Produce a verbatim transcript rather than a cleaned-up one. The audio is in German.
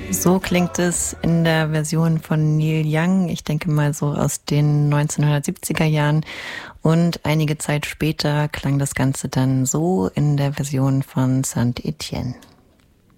So klingt es in der Version von Neil Young, ich denke mal so aus den neunzehnhundertsiebziger Jahren. Und einige Zeit später klang das Ganze dann so in der Version von Saint Etienne.